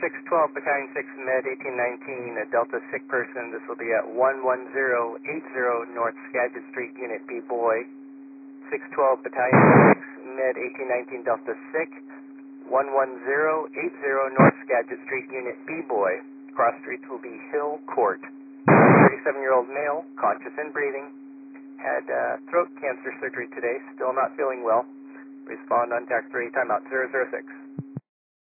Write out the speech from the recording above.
612, Battalion 6 Med 1819, a Delta sick person. This will be at 11080 North Skagit Street, Unit B Boy. 612, Battalion 6 Med 1819, Delta sick. 11080 North Skagit Street, Unit B Boy. Cross streets will be Hill Court. 37-year-old male, conscious and breathing. Had throat cancer surgery today, still not feeling well. Respond on TAC 3, timeout 006.